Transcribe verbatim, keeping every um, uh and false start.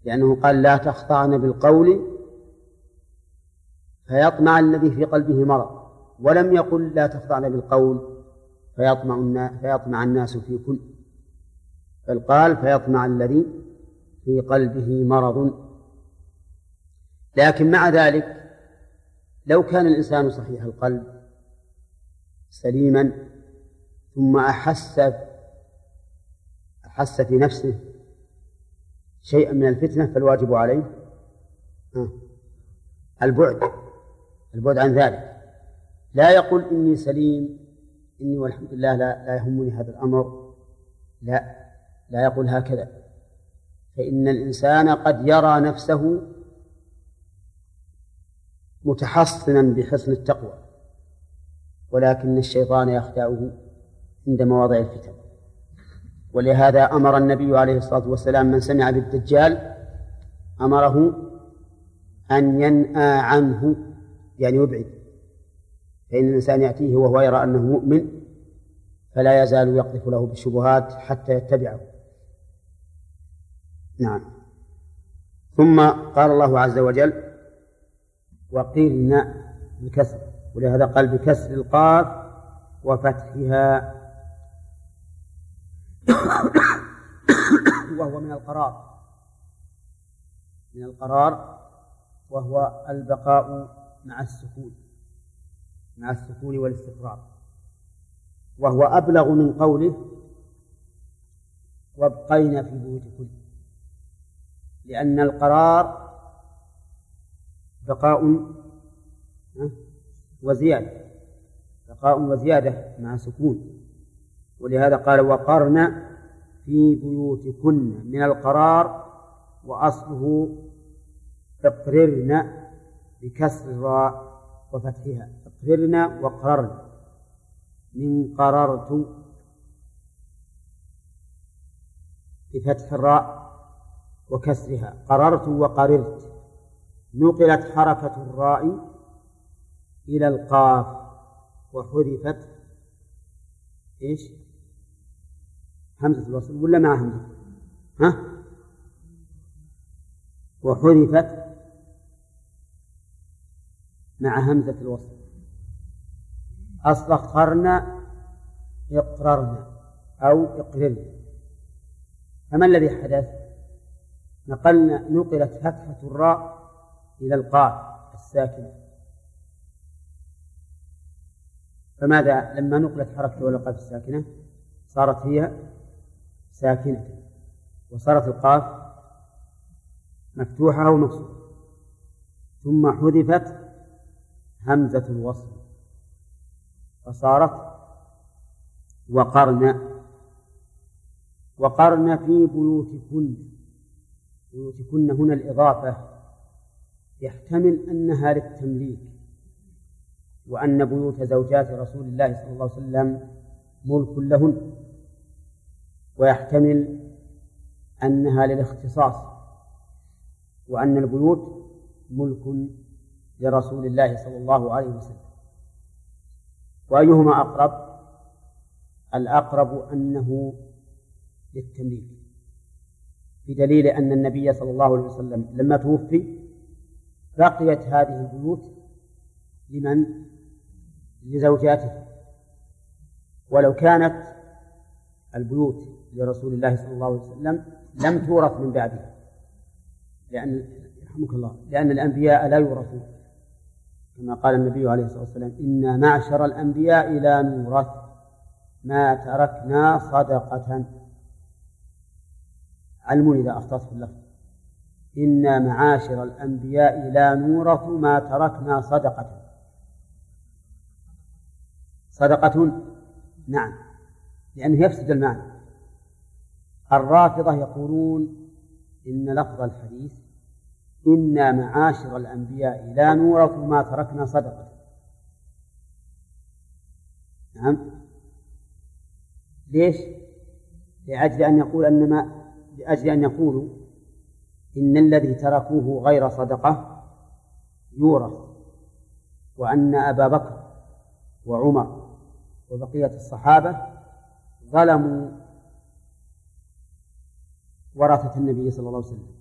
لأنه قال لا تخضعن بالقول فيطمع الذي في قلبه مرض، ولم يقل لا تخضعن بالقول فيطمع فيطمع الناس فيكن، بل قال فيطمع الذي في قلبه مرض. لكن مع ذلك لو كان الإنسان صحيح القلب سليما ثم أحس أحس في نفسه شيئا من الفتنة فالواجب عليه البعد البعد عن ذلك. لا يقول إني سليم، إني والحمد لله لا, لا يهمني هذا الأمر، لا لا يقول هكذا، فإن الإنسان قد يرى نفسه متحصنا بحسن التقوى، ولكن الشيطان يخدعه عند مواضع الفتن. ولهذا أمر النبي عليه الصلاة والسلام من سمع بالدجال أمره أن ينأى عنه، يعني يبعد، فإن الإنسان يأتيه وهو يرى أنه مؤمن فلا يزال يقذف له بالشبهات حتى يتبعه. نعم. ثم قال الله عز وجل وقرن بالكسر، ولهذا قال بكسر القاف وفتحها وهو من القرار من القرار وهو البقاء مع السكون مع السكون والاستقرار، وهو أبلغ من قوله وابقينا في بيوتكن، لأن القرار بقاء وزيادة بقاء وزيادة مع سكون، ولهذا قال وقرن في بيوتكن من القرار، وأصله اقررن بكسر الراء وفتحها، اقررن وقررن من قررت بفتح الراء وكسرها، قررت وقررت. نقلت حركة الراء إلى القاف وحذفت إيش؟ همزة الوصل ولا مع همزة؟ ها؟ وحذفت مع همزة الوصل. أصل اخترنا اقررنا أو اقررنا، فما الذي حدث؟ نقلنا نقلت فتحة الراء إلى القاف الساكنة، فماذا لما نقلت حركة إلى القاف الساكنة صارت هي ساكنة، وصارت القاف مفتوحة أو مكسورة، ثم حذفت همزة الوصل فصارت وقرن. وقرن في بيوتكن، بيوتكن هنا الإضافة يحتمل أنها للتمليك، وأن بيوت زوجات رسول الله صلى الله عليه وسلم ملك لهن، ويحتمل أنها للاختصاص، وأن البيوت ملك لرسول الله صلى الله عليه وسلم. وأيهما أقرب؟ الأقرب أنه للتمليك، بدليل أن النبي صلى الله عليه وسلم لما توفي بقيت هذه البيوت لمن؟ لزوجاته. ولو كانت البيوت لرسول الله صلى الله عليه وسلم لم تورث من بعده، لأن يرحمك الله لأن الأنبياء لا يورثون، كما قال النبي عليه الصلاة والسلام إنا معشر الأنبياء لا نورث ما تركنا صدقة. علموا إذا أخطأت في اللفظ، إنا معاشر الأنبياء لا نورث ما تركنا صدقة. صدقة نعم، لأنه يفسد المعنى. الرافضة يقولون إن لفظ الحديث إنا معاشر الأنبياء لا نورث ما تركنا صدقة، نعم، ليش؟ لأجل أن يقول أن ما لأجل أن يقولوا إن الذي تركوه غير صدقة يورث، وأن أبا بكر وعمر وبقية الصحابة ظلموا ورثة النبي صلى الله عليه وسلم.